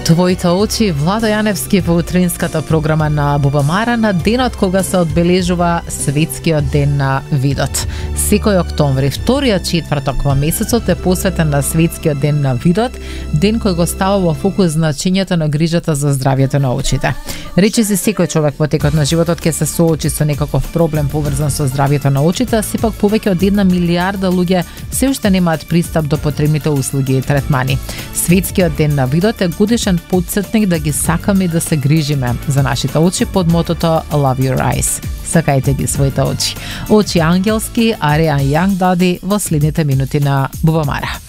Твоите очи, Владо Јаневски во утринската програма на Бубамара на денот кога се одбележува Светскиот ден на видот. Секој октомври, вториот четврток во месецот е посветен на Светскиот ден на видот, ден кој го става во фокус значењето на грижата за здравјето на очите. Речиси секој човек во текот на животот ќе се соочи со некаков проблем поврзан со здравјето на очите, сепак повеќе од 1 милијарда луѓе се уште немаат пристап до потребните услуги и третмани. Светскиот ден на видот е годишен подсетник да ги сакаме и да се грижиме за нашите очи под мотото Love Your Eyes. Сакајте ги своите очи. Очи ангелски, Ариан Јанг дади во следните минути на Бубамара.